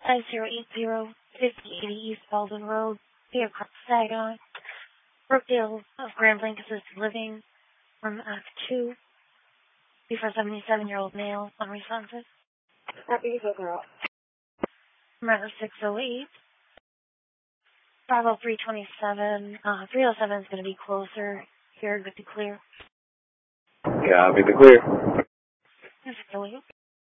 5080 East Baldwin Road, Via Saginaw, Brookdale of Grand Lake Assisted Living, from F2, before 77-year-old male, unresponsive. Happy to hook her up. Remember 608. 50327. 307 is going to be closer. Here, good to clear. Yeah, I'll be the clear. 608.